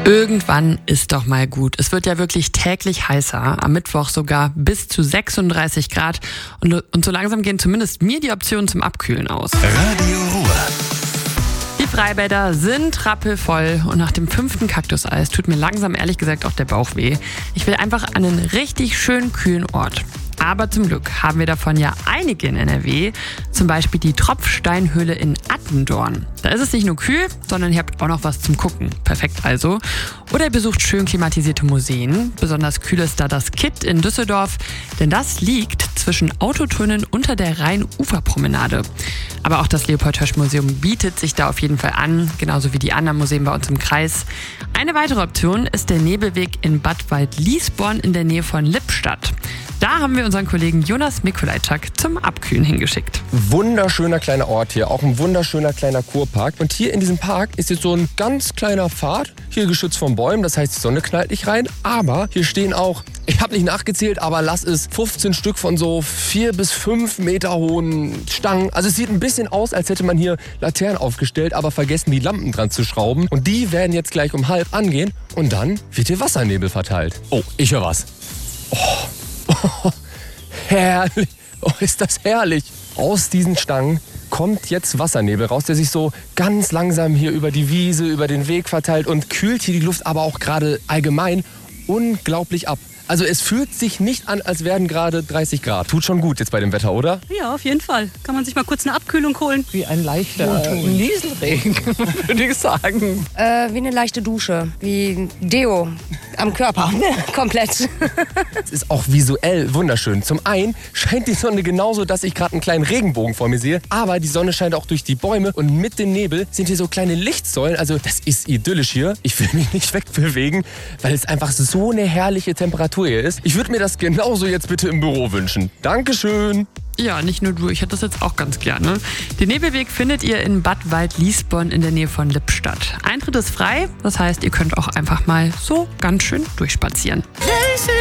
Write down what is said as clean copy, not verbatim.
Irgendwann ist doch mal gut. Es wird ja wirklich täglich heißer. Am Mittwoch sogar bis zu 36 Grad. Und so langsam gehen zumindest mir die Optionen zum Abkühlen aus. Radio Ruhr. Die Freibäder sind rappelvoll und nach dem 5. Kaktuseis tut mir langsam ehrlich gesagt auch der Bauch weh. Ich will einfach an einen richtig schön kühlen Ort. Aber zum Glück haben wir davon ja einige in NRW, zum Beispiel die Tropfsteinhöhle in Attendorn. Da ist es nicht nur kühl, sondern ihr habt auch noch was zum Gucken. Perfekt also. Oder ihr besucht schön klimatisierte Museen. Besonders kühl ist da das KIT in Düsseldorf, denn das liegt zwischen Autotunneln unter der Rhein-Ufer-Promenade. Aber auch das Leopold-Hirsch-Museum bietet sich da auf jeden Fall an, genauso wie die anderen Museen bei uns im Kreis. Eine weitere Option ist der Nebelweg in Bad Wald-Liesborn in der Nähe von Lippstadt. Da haben wir unseren Kollegen Jonas Mikulajczak zum Abkühlen hingeschickt. Wunderschöner kleiner Ort hier, auch ein wunderschöner kleiner Kurpark. Und hier in diesem Park ist jetzt so ein ganz kleiner Pfad, hier geschützt von Bäumen, das heißt, die Sonne knallt nicht rein. Aber hier stehen auch, ich habe nicht nachgezählt, aber lass es 15 Stück von so 4 bis 5 Meter hohen Stangen. Also es sieht ein bisschen aus, als hätte man hier Laternen aufgestellt, aber vergessen, die Lampen dran zu schrauben. Und die werden jetzt gleich um 12:30 angehen und dann wird hier Wassernebel verteilt. Oh, ich höre was. Oh, herrlich. Oh, ist das herrlich. Aus diesen Stangen kommt jetzt Wassernebel raus, der sich so ganz langsam hier über die Wiese, über den Weg verteilt und kühlt hier die Luft aber auch gerade allgemein unglaublich ab. Also es fühlt sich nicht an, als wären gerade 30 Grad. Tut schon gut jetzt bei dem Wetter, oder? Ja, auf jeden Fall. Kann man sich mal kurz eine Abkühlung holen. Wie ein leichter Nieselregen, würde ich sagen. Wie eine leichte Dusche, wie Deo am Körper, komplett. Es ist auch visuell wunderschön. Zum einen scheint die Sonne genauso, dass ich gerade einen kleinen Regenbogen vor mir sehe, aber die Sonne scheint auch durch die Bäume und mit dem Nebel sind hier so kleine Lichtsäulen. Also das ist idyllisch hier. Ich will mich nicht wegbewegen, weil es einfach so eine herrliche Temperatur hier ist. Ich würde mir das genauso jetzt bitte im Büro wünschen. Dankeschön. Ja, nicht nur du, ich hätte das jetzt auch ganz gerne. Den Nebelweg findet ihr in Bad Wald-Liesborn in der Nähe von Lippstadt. Eintritt ist frei, das heißt, ihr könnt auch einfach mal so ganz schön durchspazieren.